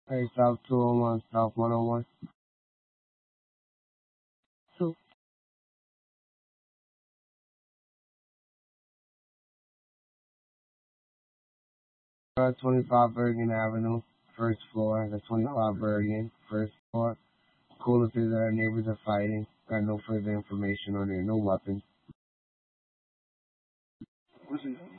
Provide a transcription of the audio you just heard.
Hey, South 201, South 101. So, 25 Bergen Avenue, first floor. That's 25 Bergen, first floor. Caller says that our neighbors are fighting. Got no further information on there, no weapons.